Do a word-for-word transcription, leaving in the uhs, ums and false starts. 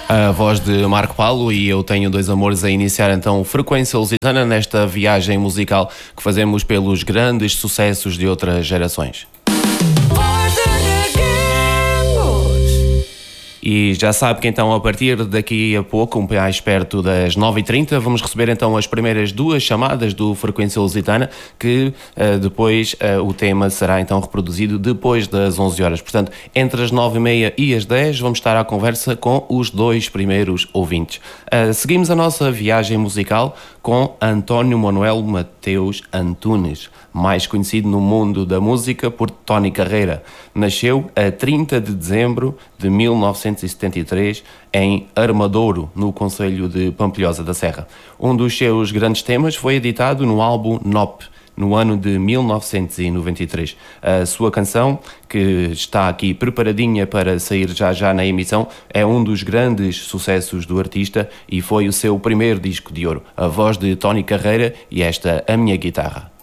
A voz de Marco Paulo e Eu Tenho Dois Amores a iniciar então Frequência Lusitana nesta viagem musical que fazemos pelos grandes sucessos de outras gerações. E já sabe que então a partir daqui a pouco, um pouco mais perto das nove e trinta, vamos receber então as primeiras duas chamadas do Frequência Lusitana, que uh, depois uh, o tema será então reproduzido depois das onze horas. Portanto, entre as nove e meia e as dez vamos estar à conversa com os dois primeiros ouvintes. Uh, seguimos a nossa viagem musical com António Manuel Mateus Antunes, mais conhecido no mundo da música por Tony Carreira. Nasceu a trinta de dezembro de mil novecentos e setenta e três em Armadouro, no concelho de Pampilhosa da Serra. Um dos seus grandes temas foi editado no álbum N O P, no ano de mil novecentos e noventa e três. A sua canção, que está aqui preparadinha para sair já já na emissão, é um dos grandes sucessos do artista e foi o seu primeiro disco de ouro. A voz de Tony Carreira e esta A Minha Guitarra.